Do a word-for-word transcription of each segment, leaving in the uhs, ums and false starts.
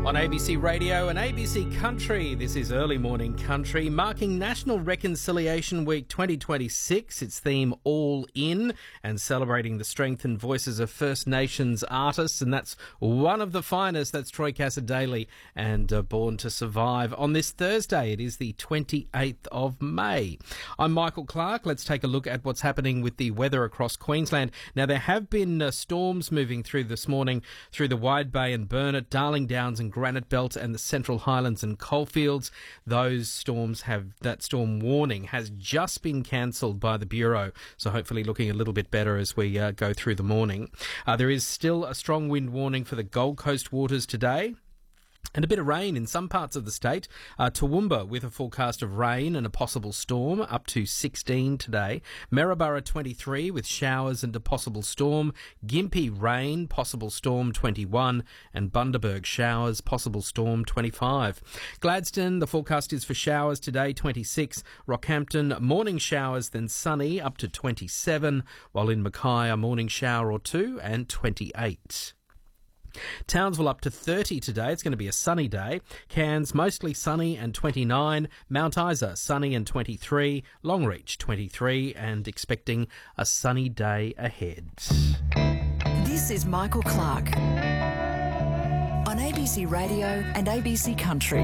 On A B C Radio and A B C Country, this is Early Morning Country, marking National Reconciliation Week twenty twenty-six. Its theme, All In, and celebrating the strength and voices of First Nations artists. And that's one of the finest. That's Troy Cassar-Daley and uh, Born to Survive. On this Thursday, it is the twenty-eighth of May. I'm Michael Clark. Let's take a look at what's happening with the weather across Queensland. Now, there have been uh, storms moving through this morning through the Wide Bay and Burnett, Darling Downs and Granite Belt and the Central Highlands and Coalfields. Those storms have, that storm warning has just been cancelled by the Bureau, so hopefully looking a little bit better as we uh, go through the morning. Uh, there is still a strong wind warning for the Gold Coast waters today. And a bit of rain in some parts of the state. Uh, Toowoomba with a forecast of rain and a possible storm, up to sixteen today. Maryborough twenty-three with showers and a possible storm. Gympie rain, possible storm twenty-one. And Bundaberg showers, possible storm twenty-five. Gladstone, the forecast is for showers today, twenty-six. Rockhampton, morning showers, then sunny, up to twenty-seven. While in Mackay, a morning shower or two and twenty-eight. Townsville up to thirty today. It's going to be a sunny day. Cairns mostly sunny and twenty-nine. Mount Isa sunny and twenty-three. Longreach twenty-three and expecting a sunny day ahead. This is Michael Clark on A B C Radio and A B C Country.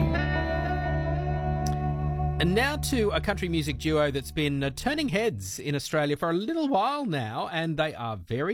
And now to a country music duo that's been uh, turning heads in Australia for a little while now, and they are very